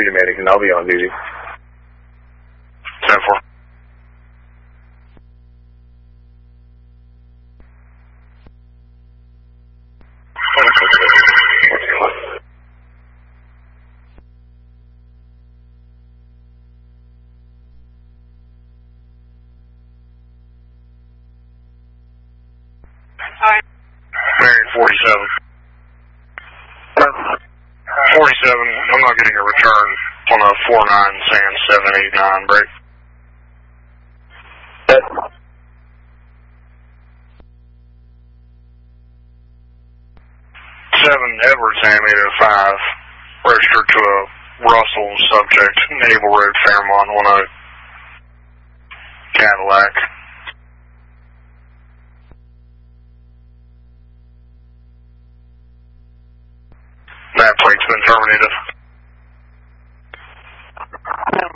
Dominican. I'll be on duty. 10-4. Marion 47. 47, I'm not getting a return on a 49 Sand 789 break. 7 Edwards Alameda 5, registered to a Russell subject, Naval Road, Fairmont, 10, Cadillac. That plate's been terminated.